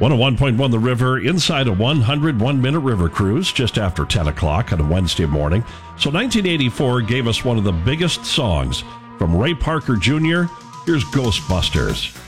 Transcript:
101.1 The River, inside a 101-minute river cruise just after 10 o'clock on a Wednesday morning. So 1984 gave us one of the biggest songs from Ray Parker Jr. Here's Ghostbusters.